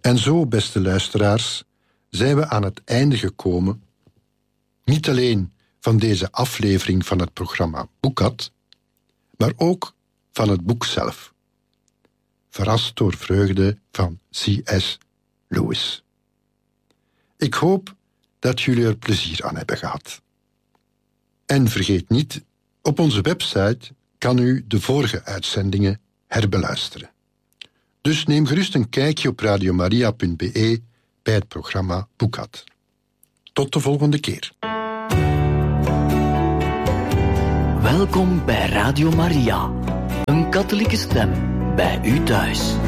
En zo, beste luisteraars, zijn we aan het einde gekomen, niet alleen van deze aflevering van het programma Boekad, maar ook van het boek zelf. Verrast door vreugde van C.S. Lewis. Ik hoop dat jullie er plezier aan hebben gehad. En vergeet niet, op onze website kan u de vorige uitzendingen herbeluisteren. Dus neem gerust een kijkje op radiomaria.be bij het programma Boekad. Tot de volgende keer. Welkom bij Radio Maria, een katholieke stem bij u thuis.